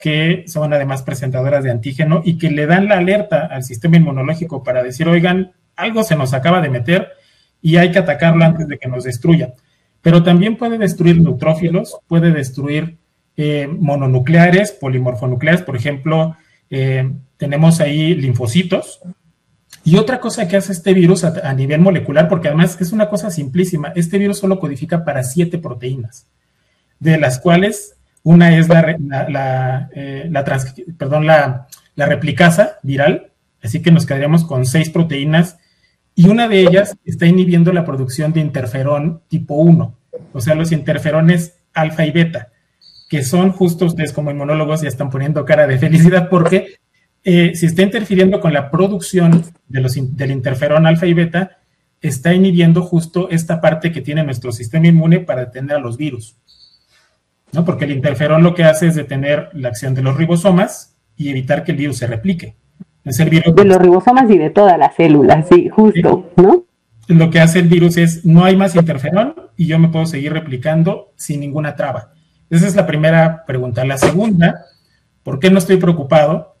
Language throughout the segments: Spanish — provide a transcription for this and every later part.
que son además presentadoras de antígeno y que le dan la alerta al sistema inmunológico para decir, oigan, algo se nos acaba de meter y hay que atacarlo antes de que nos destruya. Pero también puede destruir neutrófilos, puede destruir mononucleares, polimorfonucleares, por ejemplo, tenemos ahí linfocitos. Y otra cosa que hace este virus a nivel molecular, porque además es una cosa simplísima, este virus solo codifica para 7 proteínas, de las cuales una es la replicasa viral, así que nos quedaríamos con 6 proteínas, y una de ellas está inhibiendo la producción de interferón tipo 1, o sea, los interferones alfa y beta, que son justo, ustedes como inmunólogos ya están poniendo cara de felicidad porque si está interfiriendo con la producción del interferón alfa y beta, está inhibiendo justo esta parte que tiene nuestro sistema inmune para detener a los virus, ¿no? Porque el interferón lo que hace es detener la acción de los ribosomas y evitar que el virus se replique. Es el virus de los ribosomas y de todas las células, sí, justo, ¿no? Lo que hace el virus es, no hay más interferón y yo me puedo seguir replicando sin ninguna traba. Esa es la primera pregunta. La segunda, ¿por qué no estoy preocupado?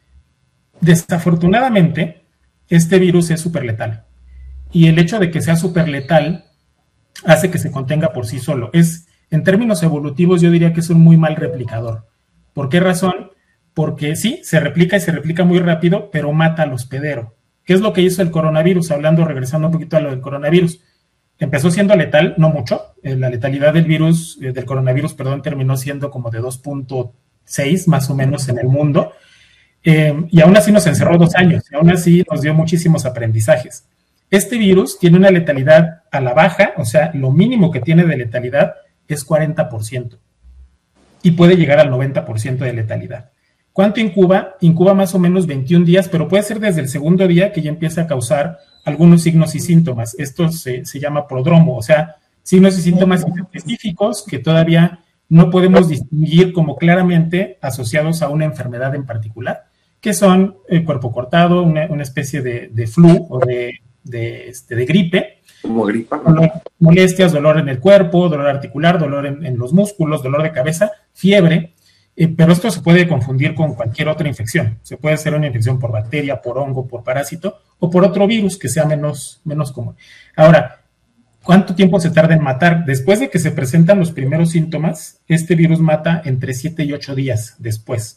Desafortunadamente, este virus es súper letal. Y el hecho de que sea súper letal hace que se contenga por sí solo. En términos evolutivos, yo diría que es un muy mal replicador. ¿Por qué razón? Porque sí, se replica y se replica muy rápido, pero mata al hospedero. ¿Qué es lo que hizo el coronavirus? Regresando un poquito a lo del coronavirus. Empezó siendo letal, no mucho. La letalidad del coronavirus, terminó siendo como de 2.6 más o menos en el mundo. Y aún así nos encerró 2 años, y aún así nos dio muchísimos aprendizajes. Este virus tiene una letalidad a la baja, o sea, lo mínimo que tiene de letalidad es 40%, y puede llegar al 90% de letalidad. ¿Cuánto incuba? Incuba más o menos 21 días, pero puede ser desde el segundo día que ya empieza a causar algunos signos y síntomas. Esto se llama prodromo, o sea, signos y síntomas específicos que todavía no podemos distinguir como claramente asociados a una enfermedad en particular, que son el cuerpo cortado, una especie de flu o de gripe. Como gripa. Molestias, dolor en el cuerpo, dolor articular, dolor en los músculos, dolor de cabeza, fiebre. Pero esto se puede confundir con cualquier otra infección. Se puede ser una infección por bacteria, por hongo, por parásito o por otro virus que sea menos común. Ahora, ¿cuánto tiempo se tarda en matar? Después de que se presentan los primeros síntomas, este virus mata entre 7 y 8 días después.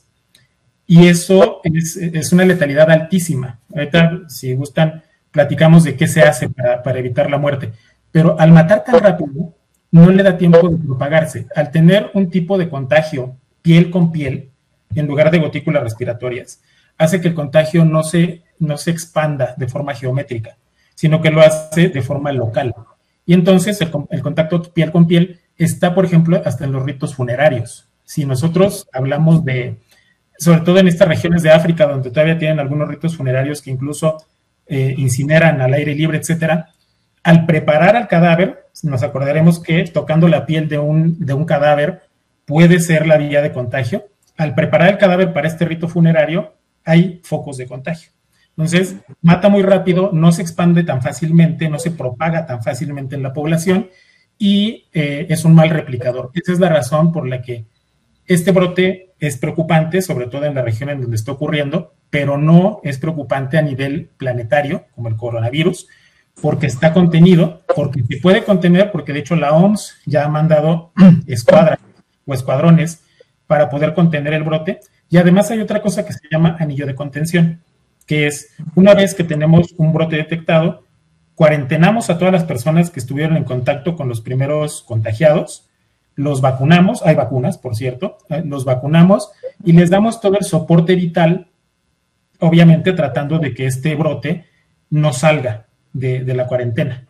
Y eso es una letalidad altísima. Ahorita, si gustan, platicamos de qué se hace para evitar la muerte. Pero al matar tan rápido, no le da tiempo de propagarse. Al tener un tipo de contagio piel con piel, en lugar de gotículas respiratorias, hace que el contagio no se expanda de forma geométrica, sino que lo hace de forma local. Y entonces el contacto piel con piel está, por ejemplo, hasta en los ritos funerarios. Si nosotros hablamos sobre todo en estas regiones de África, donde todavía tienen algunos ritos funerarios que incluso incineran al aire libre, etcétera, al preparar al cadáver, nos acordaremos que tocando la piel de un cadáver puede ser la vía de contagio. Al preparar el cadáver para este rito funerario, hay focos de contagio. Entonces, mata muy rápido, no se expande tan fácilmente, no se propaga tan fácilmente en la población y es un mal replicador. Esa es la razón por la que este brote es preocupante, sobre todo en la región en donde está ocurriendo, pero no es preocupante a nivel planetario, como el coronavirus, porque está contenido, porque se puede contener, porque de hecho la OMS ya ha mandado escuadras o escuadrones para poder contener el brote. Y además hay otra cosa que se llama anillo de contención, que es una vez que tenemos un brote detectado, cuarentenamos a todas las personas que estuvieron en contacto con los primeros contagiados, los vacunamos, hay vacunas, por cierto, los vacunamos y les damos todo el soporte vital, obviamente tratando de que este brote no salga de la cuarentena.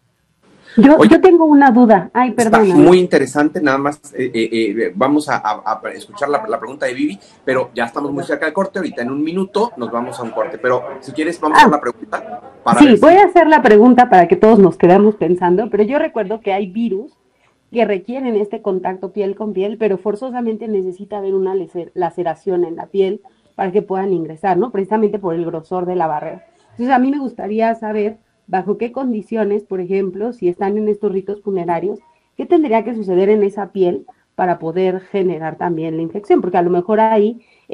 Yo tengo una duda. Ay, perdón. Está muy interesante, nada más vamos a escuchar la pregunta de Vivi, pero ya estamos muy cerca del corte, ahorita en un minuto nos vamos a un corte, pero si quieres vamos a la pregunta. Sí, voy a hacer la pregunta para que todos nos quedemos pensando, pero yo recuerdo que hay virus que requieren este contacto piel con piel, pero forzosamente necesita haber una laceración en la piel para que puedan ingresar, ¿no? Precisamente por el grosor de la barrera. Entonces a mí me gustaría saber bajo qué condiciones, por ejemplo, si están en estos ritos funerarios, qué tendría que suceder en esa piel para poder generar también la infección, porque a lo mejor ahí